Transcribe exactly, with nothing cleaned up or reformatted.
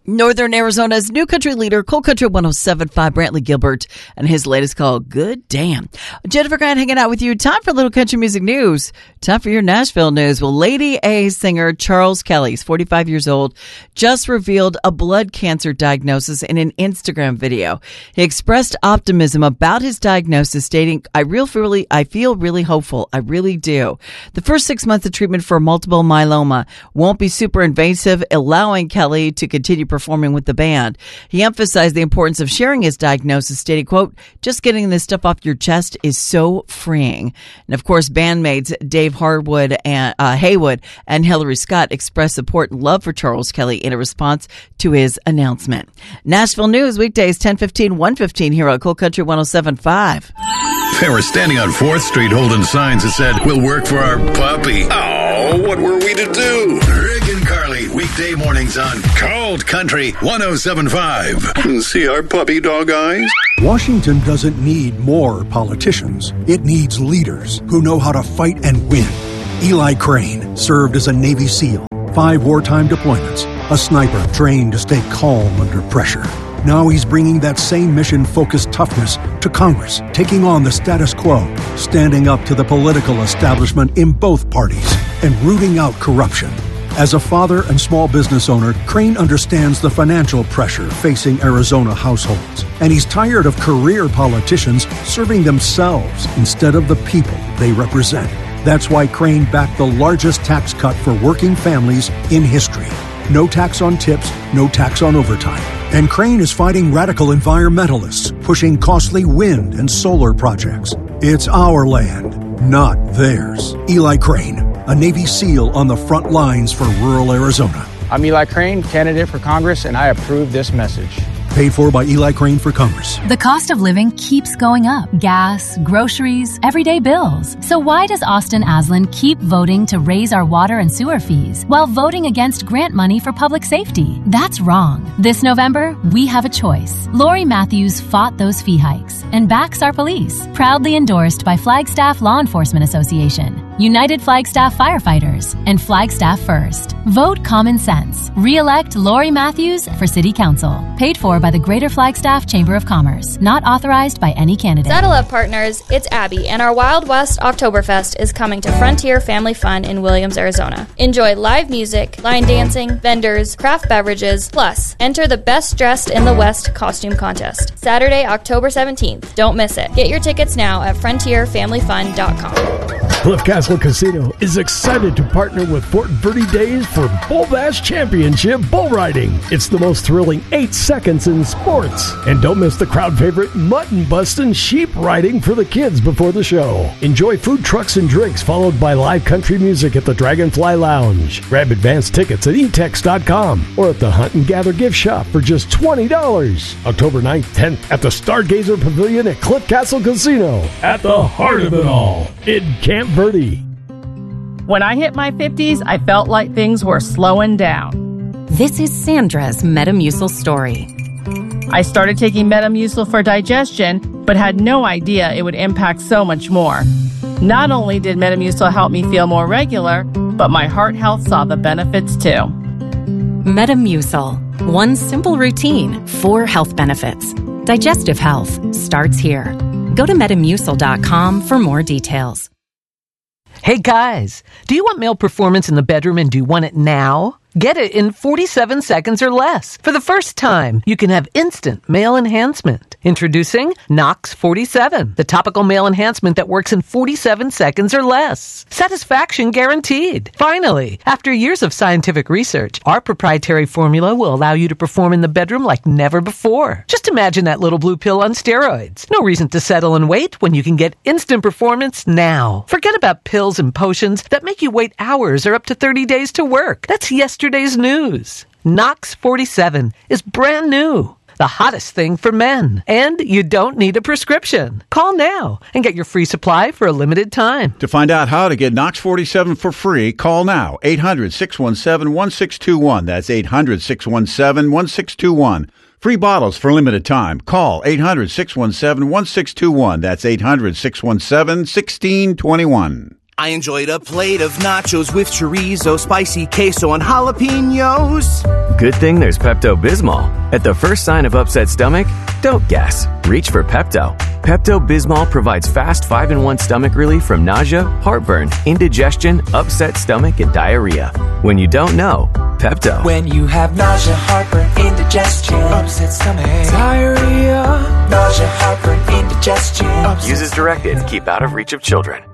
Northern Arizona's new country leader, Coal Country one oh seven point five, Brantley Gilbert, and his latest call, Good Damn. Jennifer Grant hanging out with you. Time for a little country music news. Time for your Nashville news. Well, Lady A singer Charles Kelly, he's forty-five years old, just revealed a blood cancer diagnosis in an Instagram video. He expressed optimism about his diagnosis, stating, I real really, I feel really hopeful. I really do. The first six months of treatment for multiple myeloma won't be super invasive, allowing Kelly to continue performing with the band. He emphasized the importance of sharing his diagnosis, stating, quote, just getting this stuff off your chest is so freeing. And of course, bandmates Dave Harwood and uh, Haywood and Hillary Scott expressed support and love for Charles Kelly in a response to his announcement. Nashville News, weekdays ten fifteen, one fifteen here on Coal Country one oh seven point five. They were standing on fourth Street holding signs that said, we'll work for our puppy. Oh, what were we to do? Rick and Carly, weekday mornings on Cold Country one oh seven point five. See our puppy dog eyes? Washington doesn't need more politicians. It needs leaders who know how to fight and win. Eli Crane served as a Navy SEAL, five wartime deployments, a sniper trained to stay calm under pressure. Now he's bringing that same mission-focused toughness to Congress, taking on the status quo, standing up to the political establishment in both parties, and rooting out corruption. As a father and small business owner, Crane understands the financial pressure facing Arizona households, and he's tired of career politicians serving themselves instead of the people they represent. That's why Crane backed the largest tax cut for working families in history. No tax on tips, no tax on overtime. And Crane is fighting radical environmentalists, pushing costly wind and solar projects. It's our land, not theirs. Eli Crane, a Navy SEAL on the front lines for rural Arizona. I'm Eli Crane, candidate for Congress, and I approve this message. Paid for by Eli Crane for Congress. The cost of living keeps going up. Gas, groceries, everyday bills. So why does Austin Aslan keep voting to raise our water and sewer fees while voting against grant money for public safety? That's wrong. This November, we have a choice. Lori Matthews fought those fee hikes and backs our police. Proudly endorsed by Flagstaff Law Enforcement Association, United Flagstaff Firefighters, and Flagstaff First. Vote common sense. Re-elect Lori Matthews for City Council. Paid for by the Greater Flagstaff Chamber of Commerce. Not authorized by any candidate. Saddle up, partners. It's Abby, and our Wild West Oktoberfest is coming to Frontier Family Fun in Williams, Arizona. Enjoy live music, line dancing, vendors, craft beverages, plus enter the Best Dressed in the West costume contest. Saturday, October seventeenth. Don't miss it. Get your tickets now at frontier family fun dot com. Cliff Castle Casino is excited to partner with Fort Verde Days for Bull Bash Championship Bull Riding. It's the most thrilling eight seconds in sports. And don't miss the crowd favorite mutton bustin' sheep riding for the kids before the show. Enjoy food trucks and drinks followed by live country music at the Dragonfly Lounge. Grab advanced tickets at e tex dot com or at the Hunt and Gather gift shop for just twenty dollars. October ninth, tenth at the Stargazer Pavilion at Cliff Castle Casino. At the heart of it all, in Camp Verde. When I hit my fifties, I felt like things were slowing down. This is Sandra's Metamucil story. I started taking Metamucil for digestion, but had no idea it would impact so much more. Not only did Metamucil help me feel more regular, but my heart health saw the benefits too. Metamucil. One simple routine, four health benefits. Digestive health starts here. Go to metamucil dot com for more details. Hey guys, do you want male performance in the bedroom and do you want it now? Get it in forty-seven seconds or less. For the first time, you can have instant male enhancement. Introducing Nox forty-seven, the topical male enhancement that works in forty-seven seconds or less. Satisfaction guaranteed. Finally, after years of scientific research, our proprietary formula will allow you to perform in the bedroom like never before. Just imagine that little blue pill on steroids. No reason to settle and wait when you can get instant performance now. Forget about pills and potions that make you wait hours or up to thirty days to work. That's yesterday's news. Nox forty-seven is brand new. The hottest thing for men. And you don't need a prescription. Call now and get your free supply for a limited time. To find out how to get Nox forty-seven for free, call now. eight hundred, six one seven, one six two one. That's eight hundred, six one seven, one six two one. Free bottles for limited time. Call eight hundred, six one seven, one six two one. That's eight hundred, six one seven, one six two one. I enjoyed a plate of nachos with chorizo, spicy queso, and jalapenos. Good thing there's Pepto-Bismol. At the first sign of upset stomach, don't guess. Reach for Pepto. Pepto-Bismol provides fast five in one stomach relief from nausea, heartburn, indigestion, upset stomach, and diarrhea. When you don't know, Pepto. When you have nausea, heartburn, indigestion, upset stomach, diarrhea, nausea, heartburn, indigestion. Use as directed. Keep out of reach of children.